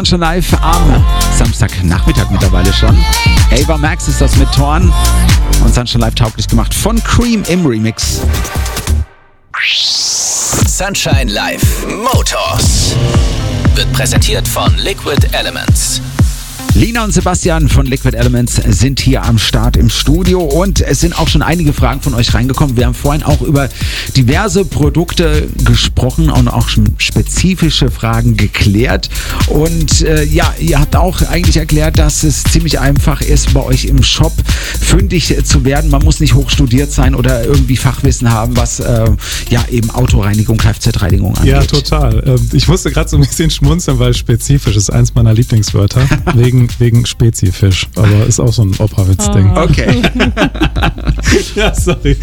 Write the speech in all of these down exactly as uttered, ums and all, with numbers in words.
Schon live am Samstagnachmittag mittlerweile schon. Ava Max ist das mit Torn und Sunshine Live tauglich gemacht von Cream im Remix. Sunshine Live Motors wird präsentiert von Liquid Elements. Lina und Sebastian von Liquid Elements sind hier am Start im Studio und es sind auch schon einige Fragen von euch reingekommen. Wir haben vorhin auch über diverse Produkte gesprochen und auch schon spezifische Fragen geklärt. Und äh, ja, ihr habt auch eigentlich erklärt, dass es ziemlich einfach ist, bei euch im Shop fündig zu werden. Man muss nicht hochstudiert sein oder irgendwie Fachwissen haben, was äh, ja eben Autoreinigung, Kfz-Reinigung angeht. Ja, total. Ich musste gerade so ein bisschen schmunzeln, weil spezifisch ist eins meiner Lieblingswörter. Wegen Wegen Spezifisch, aber ist auch so ein Opa-Witz-Ding. Okay. Ja, sorry.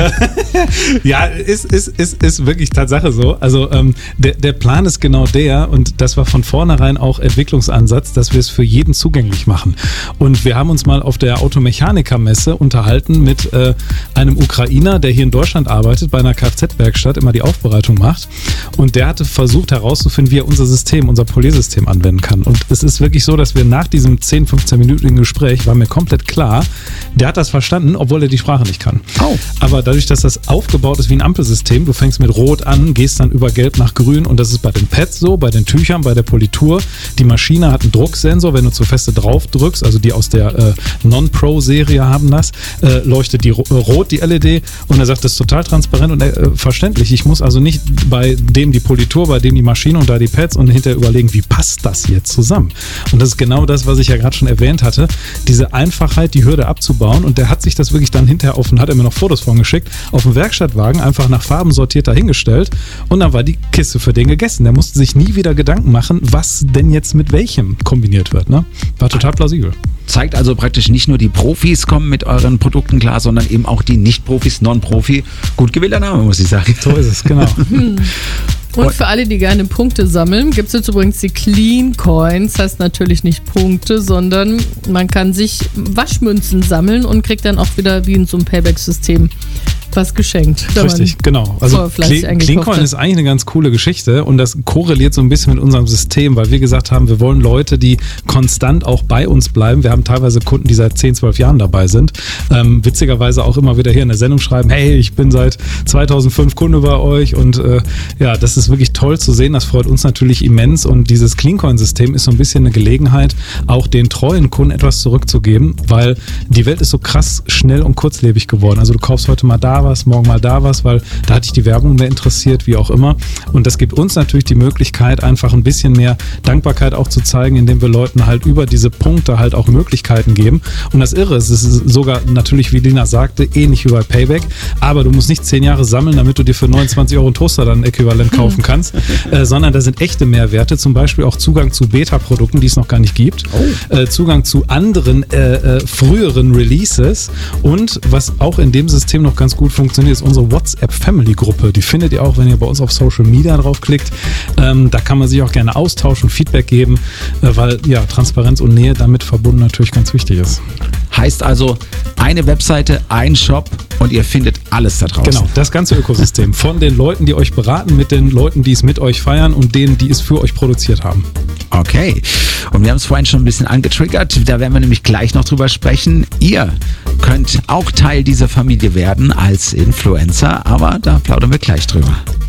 Ja, ist, ist, ist, ist wirklich Tatsache so. Also ähm, der, der Plan ist genau der, und das war von vornherein auch Entwicklungsansatz, dass wir es für jeden zugänglich machen. Und wir haben uns mal auf der Automechaniker-Messe unterhalten mit äh, einem Ukrainer, der hier in Deutschland arbeitet, bei einer Kfz-Werkstatt, immer die Aufbereitung macht. Und der hatte versucht herauszufinden, wie er unser System, unser Poliersystem anwenden kann. Und es ist wirklich so, dass wir nach diesem zehn, fünfzehn-minütigen Gespräch war mir komplett klar, der hat das verstanden, obwohl er die Sprache nicht kann. Oh. Aber dadurch, dass das aufgebaut ist wie ein Ampelsystem, du fängst mit Rot an, gehst dann über Gelb nach Grün, und das ist bei den Pads so, bei den Tüchern, bei der Politur. Die Maschine hat einen Drucksensor, wenn du zu feste drauf drückst, also die aus der äh, Non-Pro-Serie haben das, äh, leuchtet die äh, rot, die L E D, und er sagt, das ist total transparent und äh, verständlich. Ich muss also nicht bei dem die Politur, bei dem die Maschine und da die Pads und hinterher überlegen, wie passt das jetzt zusammen? Und das ist genau das, was ich ja gerade schon erwähnt hatte, diese Einfachheit, die Hürde abzubauen, und der hat sich das wirklich dann hinterher auf, und hat er mir noch Fotos von geschickt, auf dem Werkstattwagen einfach nach Farben sortiert dahingestellt, und dann war die Kiste für den gegessen. Der musste sich nie wieder Gedanken machen, was denn jetzt mit welchem kombiniert wird. Ne? War total plausibel. Zeigt also praktisch, nicht nur die Profis kommen mit euren Produkten klar, sondern eben auch die Nicht-Profis, Non-Profi. Gut gewählter Name, muss ich sagen. So ist es, genau. Und für alle, die gerne Punkte sammeln, gibt es jetzt übrigens die Clean Coins. Das heißt natürlich nicht Punkte, sondern man kann sich Waschmünzen sammeln und kriegt dann auch wieder wie in so einem Payback-System was geschenkt. Richtig, genau. Also Clean Coin ist eigentlich eine ganz coole Geschichte, und das korreliert so ein bisschen mit unserem System, weil wir gesagt haben, wir wollen Leute, die konstant auch bei uns bleiben. Wir haben teilweise Kunden, die seit zehn, zwölf Jahren dabei sind. Ähm, witzigerweise auch immer wieder hier in der Sendung schreiben, hey, ich bin seit zweitausendfünf Kunde bei euch, und äh, ja, das ist wirklich toll zu sehen. Das freut uns natürlich immens, und dieses Clean Coin System ist so ein bisschen eine Gelegenheit, auch den treuen Kunden etwas zurückzugeben, weil die Welt ist so krass schnell und kurzlebig geworden. Also du kaufst heute mal da was, morgen mal da was, weil da hat dich die Werbung mehr interessiert, wie auch immer. Und das gibt uns natürlich die Möglichkeit, einfach ein bisschen mehr Dankbarkeit auch zu zeigen, indem wir Leuten halt über diese Punkte halt auch Möglichkeiten geben. Und das Irre ist, es ist sogar natürlich, wie Lina sagte, ähnlich wie bei Payback, aber du musst nicht zehn Jahre sammeln, damit du dir für neunundzwanzig Euro einen Toaster dann äquivalent kaufen kannst, äh, sondern da sind echte Mehrwerte, zum Beispiel auch Zugang zu Beta-Produkten, die es noch gar nicht gibt, oh. äh, Zugang zu anderen äh, äh, früheren Releases, und was auch in dem System noch ganz gut funktioniert, ist unsere WhatsApp-Family-Gruppe. Die findet ihr auch, wenn ihr bei uns auf Social Media draufklickt. Ähm, da kann man sich auch gerne austauschen, Feedback geben, äh, weil ja, Transparenz und Nähe damit verbunden natürlich ganz wichtig ist. Heißt also, eine Webseite, ein Shop, und ihr findet alles da draußen. Genau, das ganze Ökosystem. Von den Leuten, die euch beraten, mit den Leuten, die es mit euch feiern, und denen, die es für euch produziert haben. Okay, und wir haben es vorhin schon ein bisschen angetriggert, da werden wir nämlich gleich noch drüber sprechen. Ihr könnt auch Teil dieser Familie werden als Influencer, aber da plaudern wir gleich drüber.